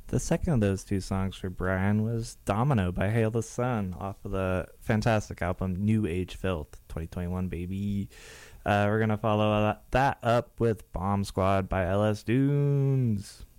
The second of those two songs for Brian was Domino by Hail the Sun off of the fantastic album New Age Filth 2021, baby. We're going to follow that up with Bomb Squad by LS Dunes.